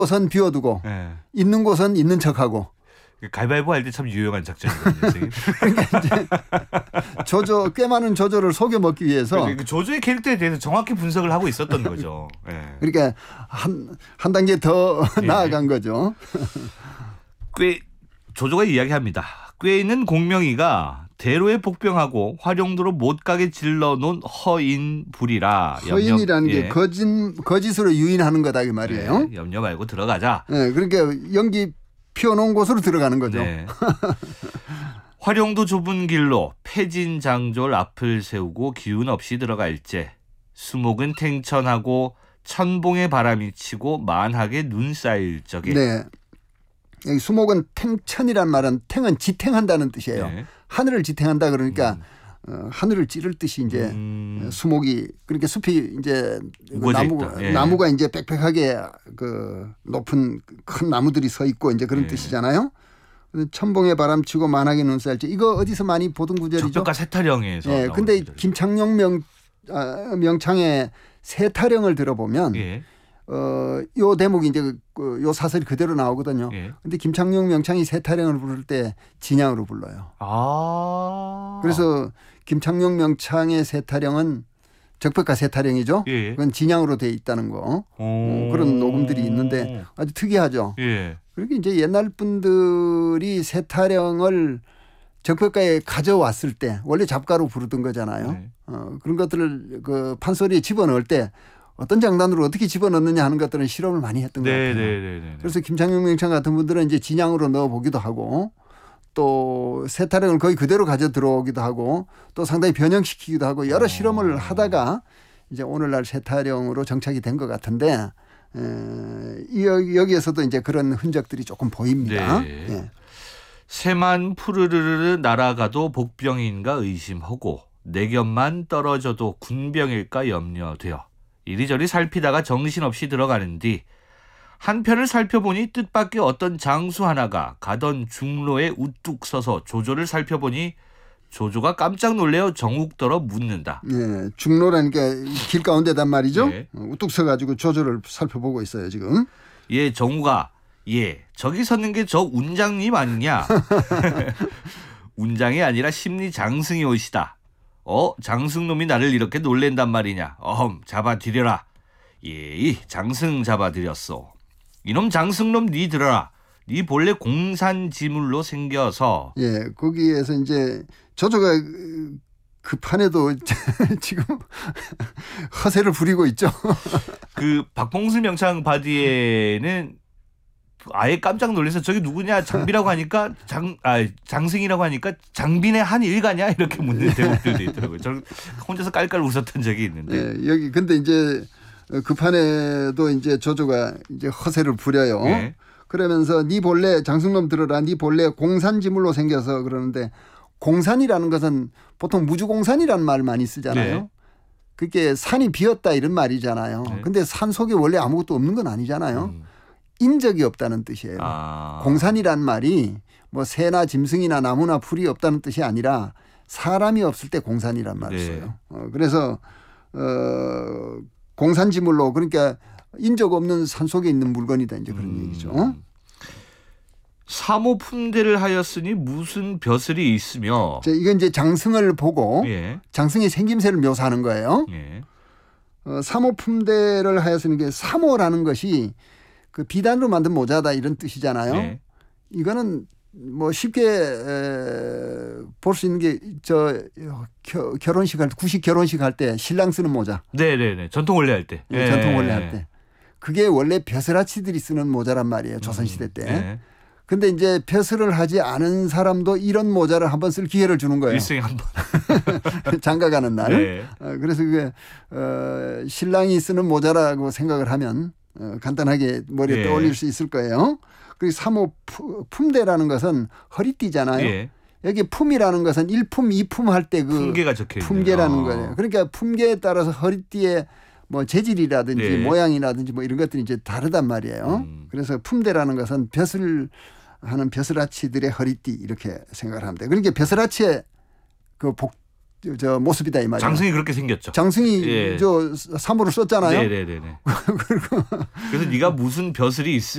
곳은 비워두고 예. 있는 곳은 있는 척하고. 가위바위보 할 때 참 유용한 작전이거든요. 그러니까 이제 꽤 많은 조조를 속여 먹기 위해서 그 조조의 캐릭터에 대해서 정확히 분석을 하고 있었던 거죠. 예. 그러니까 한 단계 더 예. 나아간 거죠. 조조가 이야기합니다. 꽤 있는 공명이가 대로에 복병하고 활용도로 못 가게 질러놓은 허인불이라. 허인이라는 예. 게 거짓으로 유인하는 거다 그 말이에요. 예. 염려 말고 들어가자. 네, 그러니까 연기 피워놓은 곳으로 들어가는 거죠. 네. 활용도 좁은 길로 패진장졸 앞을 세우고 기운 없이 들어갈제 수목은 탱천하고 천봉의 바람이 치고 만하게 눈 쌓일 적에. 네. 여기 수목은 탱천이란 말은 탱은 지탱한다는 뜻이에요. 네. 하늘을 지탱한다 그러니까 하늘을 찌를 듯이 이제 수목이 그러니까 숲이 이제 나무가 이제 빽빽하게 그 높은 큰 나무들이 서 있고 이제 그런 뜻이잖아요. 천봉에 바람치고 만하게 눈쌀지 이거 어디서 많이 보던 구절이죠. 적벽가 세타령에서. 예. 근데 김창룡 명창의 세타령을 들어보면 요 대목이 이제 요 사설이 그대로 나오거든요. 근데 김창룡 명창이 세타령을 부를 때 진양으로 불러요. 그래서 김창룡 명창의 세타령은 적벽가 세타령이죠. 그건 진양으로 돼 있다는 거. 그런 녹음들이 있는데 아주 특이하죠. 그리고 이제 옛날 분들이 세타령을 적벽가에 가져왔을 때 원래 잡가로 부르던 거잖아요. 그런 것들을 그 판소리에 집어넣을 때 어떤 장단으로 어떻게 집어넣느냐 하는 것들은 실험을 많이 했던 것 같아요. 그래서 김창룡 명창 같은 분들은 이제 진양으로 넣어보기도 하고 또 세타령을 거의 그대로 가져 들어오기도 하고 또 상당히 변형시키기도 하고 여러 실험을 하다가 이제 오늘날 세타령으로 정착이 된 것 같은데 여기에서도 이제 그런 흔적들이 조금 보입니다. 새만 푸르르르 날아가도 복병인가 의심하고 내 곁만 떨어져도 군병일까 염려되어 이리저리 살피다가 정신없이 들어가는 뒤 한편을 살펴보니 뜻밖의 어떤 장수 하나가 가던 중로에 우뚝 서서 조조를 살펴보니 조조가 깜짝 놀래어 정욱더러 묻는다. 중로라는 게 길 가운데단 말이죠. 우뚝 서가지고 조조를 살펴보고 있어요 지금. 정우가 저기 섰는 게 저 운장님 아니냐. 운장이 아니라 심리 장승이 오시다. 장승놈이 나를 이렇게 놀랜단 말이냐. 잡아들여라. 장승 잡아들였소. 이놈 장승놈 니 들어라. 니 본래 공산지물로 생겨서. 거기에서 이제 조조가 급한에도 지금 허세를 부리고 있죠. 그 박봉수 명창 바디에는 아예 깜짝 놀라서 저기 누구냐 장비라고 하니까 장승이라고 하니까 장빈의 한 일가냐 이렇게 묻는 대목들도 있더라고요. 저는 혼자서 깔깔 웃었던 적이 있는데. 여기 근데 이제 급한에도 이제 조조가 이제 허세를 부려요. 그러면서 네 본래 장승놈 들어라. 네 본래 공산지물로 생겨서 그러는데 공산이라는 것은 보통 무주공산이라는 말 많이 쓰잖아요. 그게 산이 비었다 이런 말이잖아요. 근데 산 속에 원래 아무것도 없는 건 아니잖아요. 인적이 없다는 뜻이에요. 공산이란 말이 뭐 새나 짐승이나 나무나 풀이 없다는 뜻이 아니라 사람이 없을 때 공산이란 말을 써요. 그래서 공산지물로 그러니까 인적 없는 산 속에 있는 물건이다 이제 그런 얘기죠. 사모품대를 하였으니 무슨 벼슬이 있으며. 이건 이제 장승을 보고 장승의 생김새를 묘사하는 거예요. 사모품대를 하였으니 게 사모라는 것이 그 비단으로 만든 모자다 이런 뜻이잖아요. 이거는 뭐 쉽게 볼 수 있는 게 결혼식 할 때 구식 결혼식 할 때 신랑 쓰는 모자. 전통 원래 할 때. 전통 원래 할 때. 그게 원래 벼슬아치들이 쓰는 모자란 말이에요. 조선시대 때. 근데 이제 벼슬을 하지 않은 사람도 이런 모자를 한번 쓸 기회를 주는 거예요. 일생에 한 번. 장가가는 날. 그래서 그게 신랑이 쓰는 모자라고 생각을 하면 간단하게 머리에 떠올릴 수 있을 거예요. 그리고 사모 품대라는 것은 허리띠잖아요. 여기 품이라는 것은 1품, 2품 할 때 그 품계가 적혀 있네요. 품계라는 거예요. 그러니까 품계에 따라서 허리띠에 뭐 재질이라든지 모양이라든지 뭐 이런 것들이 이제 다르단 말이에요. 그래서 품대라는 것은 벼슬 하는 벼슬아치들의 허리띠 이렇게 생각을 합니다. 그러니까 벼슬아치의 그 모습이다 이 말이에요. 장승이 그렇게 생겼죠. 장승이 사모를 썼잖아요. 그래서 네가 무슨 벼슬이 있으면